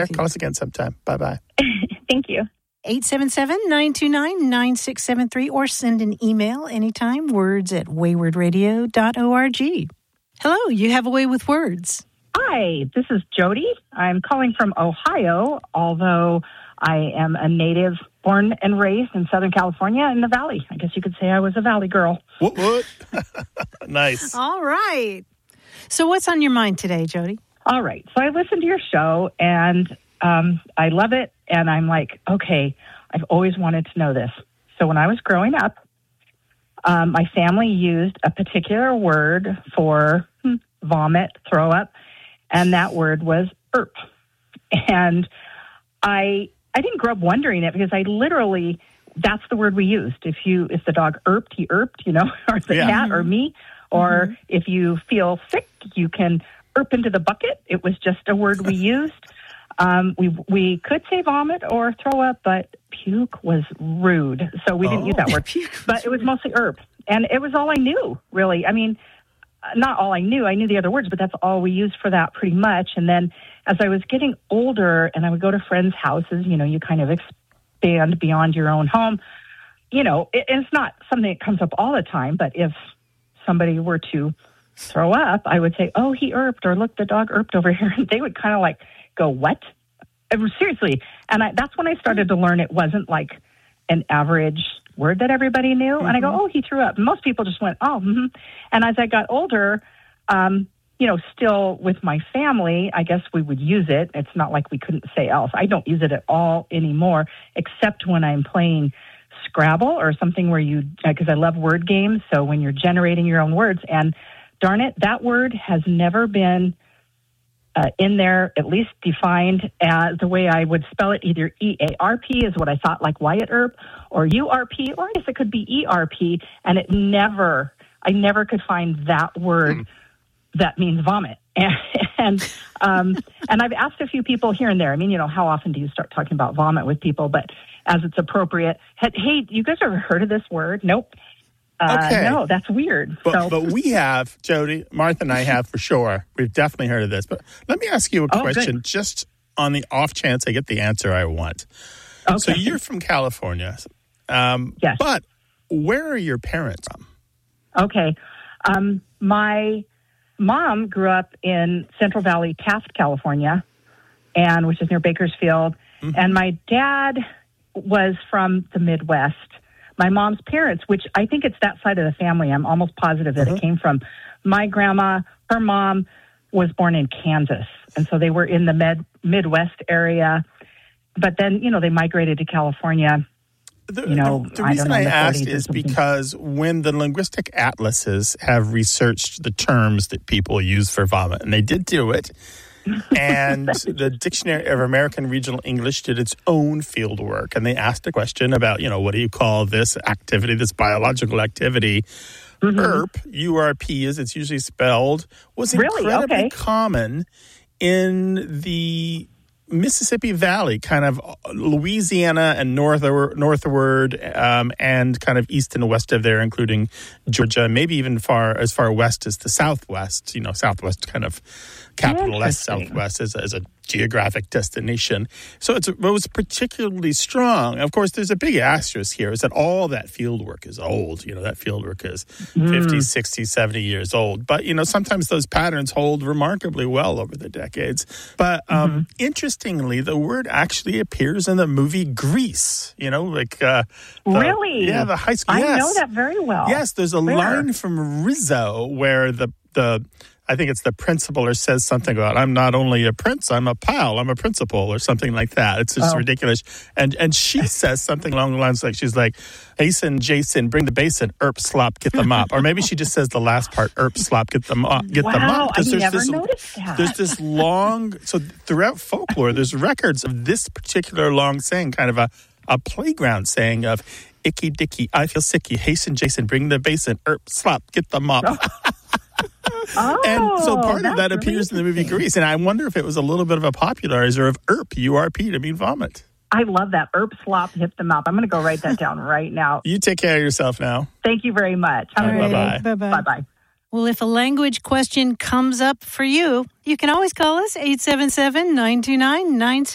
care. Call us again sometime. Bye-bye. Thank you. 877-929-9673 or send an email anytime, words@waywardradio.org. Hello, you have a way with words. Hi, this is Jody. I'm calling from Ohio, although I am a native born and raised in Southern California in the Valley. I guess you could say I was a Valley girl. What? Nice. All right. So what's on your mind today, Jody? All right. So I listened to your show, and I love it. And I'm like, okay, I've always wanted to know this. So when I was growing up, my family used a particular word for vomit, throw up, and that word was "erp." And I didn't grow up wondering it because I literally, that's the word we used. If the dog erped, he erped, or the cat or me. Or if you feel sick, you can erp into the bucket. It was just a word we used. We could say vomit or throw up, but puke was rude. So we didn't use that word. But it was mostly erp. And it was all I knew, really. I mean, not all I knew. I knew the other words, but that's all we used for that pretty much. And then as I was getting older and I would go to friends' houses, you kind of expand beyond your own home. It's not something that comes up all the time, but if somebody were to throw up, I would say, "Oh, he erped," or "Look, the dog erped over here." And they would kind of like go, "What?" Seriously. And that's when I started to learn it wasn't like an average word that everybody knew. And I go, "Oh, he threw up." And most people just went, "Oh, mm-hmm." And as I got older, still with my family, I guess we would use it. It's not like we couldn't say else. I don't use it at all anymore, except when I'm playing Scrabble or something where because I love word games. So when you're generating your own words, and darn it, that word has never been in there, at least defined as the way I would spell it. Either EARP is what I thought, like Wyatt Earp, or URP, or I guess it could be ERP. And I never could find that word that means vomit. And I've asked a few people here and there. I mean, how often do you start talking about vomit with people? But as it's appropriate, hey, you guys ever heard of this word? Nope. Okay. No, that's weird. But we have, Jody, Martha and I have for sure. We've definitely heard of this. But let me ask you a question, just on the off chance I get the answer I want. Okay. So you're from California. Yes. But where are your parents from? Okay. My mom grew up in Central Valley, Taft, California, which is near Bakersfield. Mm-hmm. And my dad was from the Midwest. My mom's parents, which I think it's that side of the family, I'm almost positive that it came from. My grandma, her mom, was born in Kansas. And so they were in the Midwest area. But then, they migrated to California. The reason I asked is because when the linguistic atlases have researched the terms that people use for vomit, and they did do it, and the Dictionary of American Regional English did its own field work, and they asked a question about, what do you call this activity, this biological activity? ERP, URP, as it's usually spelled, was incredibly common in the Mississippi Valley, kind of Louisiana and northward, and kind of east and west of there, including Georgia, maybe even as far west as the Southwest. Southwest kind of capital S Southwest as a geographic destination. So it was particularly strong. Of course, there's a big asterisk here, is that all that field work is old. That field work is 50, 60, 70 years old. But, sometimes those patterns hold remarkably well over the decades. But interestingly, the word actually appears in the movie Grease, really? Yeah, the high school. I know that very well. Yes, there's a line from Rizzo where I think it's the principal says something about, "I'm not only a prince, I'm a pal, I'm a principal," or something like that. It's just ridiculous. And she says something along the lines like, she's like, "Hasten, Jason, bring the basin, erp, slop, get the mop." Or maybe she just says the last part, erp, slop, get the mop. The mop. I never noticed that. There's this long, so throughout folklore, there's records of this particular long saying, kind of a playground saying of, "Icky dicky, I feel sicky, hasten, Jason, bring the basin, erp, slop, get the mop." And so part of that appears in the movie Grease. And I wonder if it was a little bit of a popularizer of ERP, URP, to mean vomit. I love that. ERP, slop, hit them up. I'm going to go write that down right now. You take care of yourself now. Thank you very much. Have a good day. Bye-bye. Bye-bye. Well, if a language question comes up for you, you can always call us 877-929-9673.